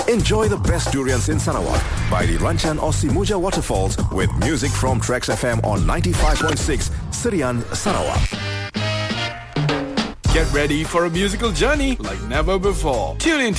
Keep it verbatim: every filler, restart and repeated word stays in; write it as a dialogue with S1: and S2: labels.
S1: Enjoy the best durians in Sarawak by the Ranchan Aussie Muja Waterfalls with music from Trax F M on ninety-five point six Sirian, Sarawak.
S2: Get ready for a musical journey like never before. Tune in